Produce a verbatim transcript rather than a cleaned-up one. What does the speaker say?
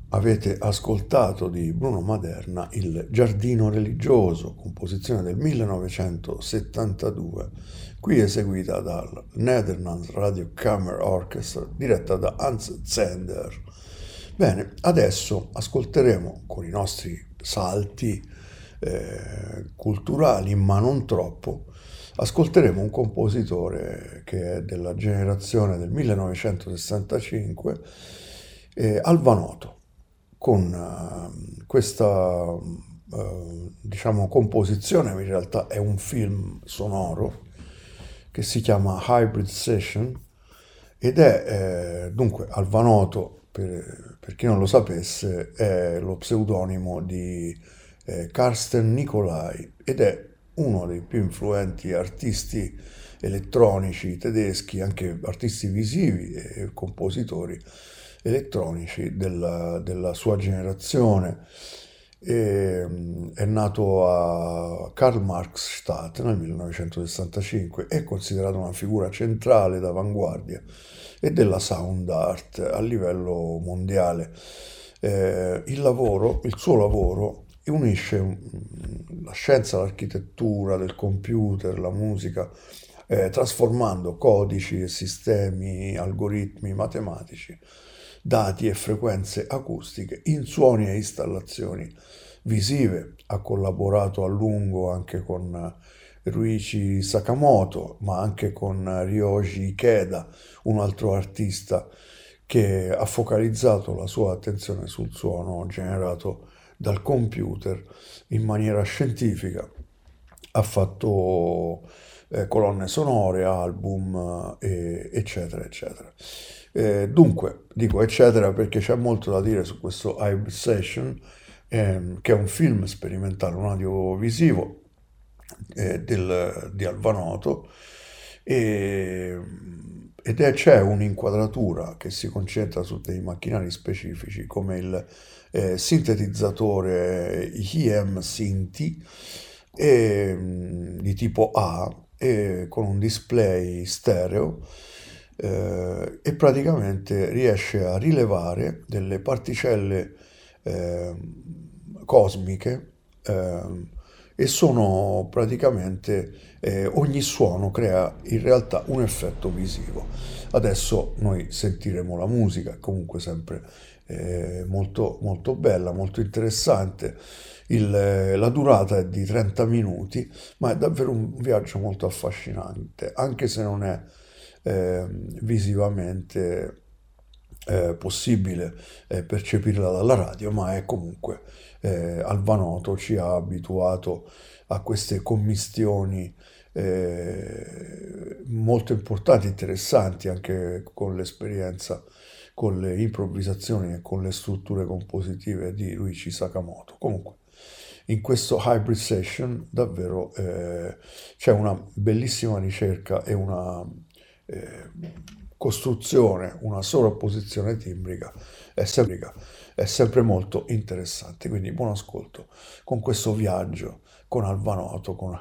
Avete ascoltato di Bruno Maderna Il Giardino Religioso, composizione del millenovecentosettantadue, qui eseguita dal Netherlands Radio Kammer Orchestra, diretta da Hans Zender. Bene, adesso ascolteremo con i nostri salti eh, culturali, ma non troppo, ascolteremo un compositore che è della generazione del millenovecentosessantacinque, eh, Alvanoto, con eh, questa eh, diciamo composizione, in realtà è un film sonoro che si chiama Hybrid Session ed è eh, dunque Alvanoto, per, per chi non lo sapesse, è lo pseudonimo di eh, Carsten Nicolai ed è uno dei più influenti artisti elettronici tedeschi, anche artisti visivi e compositori elettronici della, della sua generazione. E, mm, è nato a Karl Marx Stadt nel millenovecentosessantacinque, è considerato una figura centrale d'avanguardia e della sound art a livello mondiale. Eh, il lavoro, il suo lavoro unisce mm, la scienza, l'architettura del computer, la musica, eh, trasformando codici e sistemi, algoritmi matematici, dati e frequenze acustiche in suoni e installazioni visive. Ha collaborato a lungo anche con Ruichi Sakamoto, ma anche con Ryoji Ikeda, un altro artista che ha focalizzato la sua attenzione sul suono generato dal computer in maniera scientifica. Ha fatto eh, colonne sonore, album, eh, eccetera, eccetera. Eh, dunque, dico eccetera perché c'è molto da dire su questo Hybrid Session, ehm, che è un film sperimentale, un audiovisivo eh, del, di Alvanoto, e, ed è, c'è un'inquadratura che si concentra su dei macchinari specifici come il eh, sintetizzatore I M Synthi e, mh, di tipo A e con un display stereo, eh, e praticamente riesce a rilevare delle particelle eh, cosmiche, eh, e sono praticamente eh, ogni suono crea in realtà un effetto visivo. Adesso noi sentiremo la musica, comunque sempre eh, molto, molto bella, molto interessante. Il, eh, la durata è di trenta minuti, ma è davvero un viaggio molto affascinante, anche se non è eh, visivamente eh, possibile eh, percepirla dalla radio, ma è comunque eh, Alvanoto ci ha abituato a queste commistioni eh, molto importanti, interessanti anche con l'esperienza, con le improvvisazioni e con le strutture compositive di Ruichi Sakamoto. Comunque, in questo Hybrid Session davvero eh, c'è una bellissima ricerca e una eh, costruzione, una sovrapposizione timbrica è sempre, è sempre molto interessante. Quindi buon ascolto con questo viaggio con Alvanoto, con